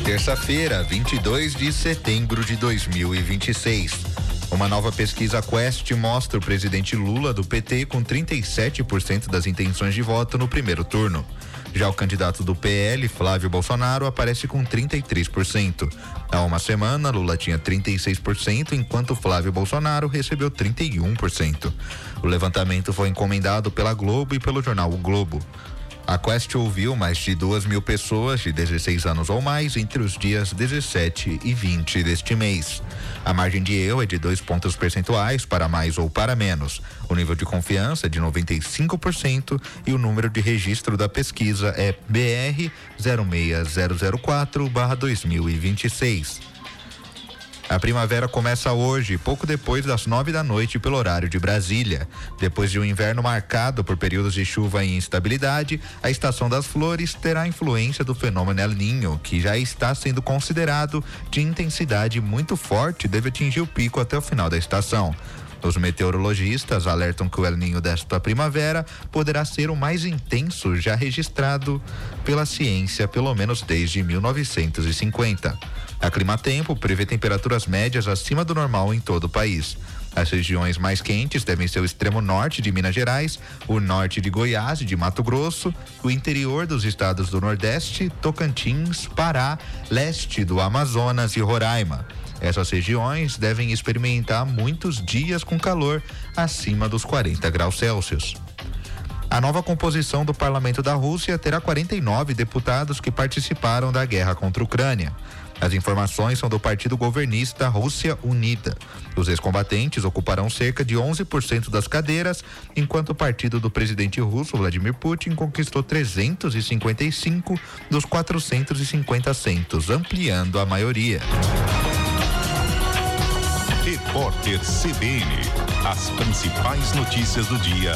Terça-feira, 22 de setembro de 2026. Uma nova pesquisa Quest mostra o presidente Lula do PT com 37% das intenções de voto no primeiro turno. Já o candidato do PL, Flávio Bolsonaro, aparece com 33%. Há uma semana, Lula tinha 36%, enquanto Flávio Bolsonaro recebeu 31%. O levantamento foi encomendado pela Globo e pelo jornal O Globo. A Quest ouviu mais de 2.000 pessoas de 16 anos ou mais entre os dias 17 e 20 deste mês. A margem de erro é de 2 pontos percentuais para mais ou para menos. O nível de confiança é de 95% e o número de registro da pesquisa é BR 06004/2026. A primavera começa hoje, pouco depois das 9 da noite, pelo horário de Brasília. Depois de um inverno marcado por períodos de chuva e instabilidade, a estação das flores terá influência do fenômeno El Niño, que já está sendo considerado de intensidade muito forte e deve atingir o pico até o final da estação. Os meteorologistas alertam que o El Niño desta primavera poderá ser o mais intenso já registrado pela ciência, pelo menos desde 1950. A Climatempo prevê temperaturas médias acima do normal em todo o país. As regiões mais quentes devem ser o extremo norte de Minas Gerais, o norte de Goiás e de Mato Grosso, o interior dos estados do Nordeste, Tocantins, Pará, leste do Amazonas e Roraima. Essas regiões devem experimentar muitos dias com calor acima dos 40 graus Celsius. A nova composição do parlamento da Rússia terá 49 deputados que participaram da guerra contra a Ucrânia. As informações são do partido governista Rússia Unida. Os ex-combatentes ocuparão cerca de 11% das cadeiras, enquanto o partido do presidente russo Vladimir Putin conquistou 355 dos 450 assentos, ampliando a maioria. Repórter CBN, as principais notícias do dia